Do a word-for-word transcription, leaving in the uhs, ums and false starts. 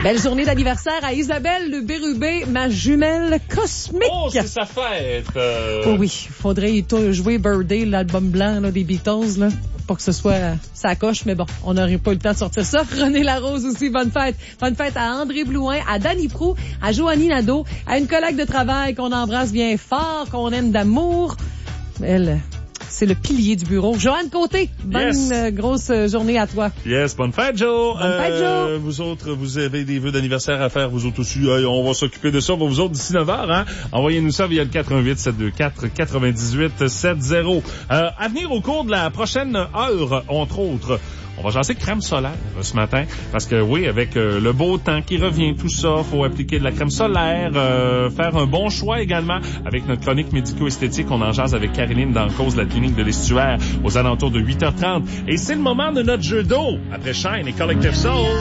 Belle journée d'anniversaire à Isabelle Le Bérubé, ma jumelle cosmique. Oh, c'est sa fête! Euh... Oh oui, il faudrait y jouer Birthday, l'album blanc là, des Beatles, là, pour que ce soit ça coche, mais bon, on n'aurait pas eu le temps de sortir ça. René Larose aussi, bonne fête. Bonne fête à André Blouin, à Danny Proulx, à Joanie Nadeau, à une collègue de travail qu'on embrasse bien fort, qu'on aime d'amour. Elle... C'est le pilier du bureau. Joanne Côté, bonne yes. euh, grosse euh, journée à toi. Yes, bonne fête, Joe. Bonne fête, euh, Joe. Vous autres, vous avez des vœux d'anniversaire à faire, vous autres aussi. Hey, on va s'occuper de ça pour vous autres d'ici neuf heures. Hein? Envoyez-nous ça via le quatre un huit, sept deux quatre, neuf huit sept zéro. Euh, à venir au cours de la prochaine heure, entre autres, on va jaser crème solaire ce matin, parce que oui, avec euh, le beau temps qui revient, tout ça, faut appliquer de la crème solaire, euh, faire un bon choix également avec notre chronique médico-esthétique. On en jase avec Caroline dans Cause de la clinique de l'Estuaire aux alentours de huit heures trente. Et c'est le moment de notre jeu d'eau après Shine et Collective Soul.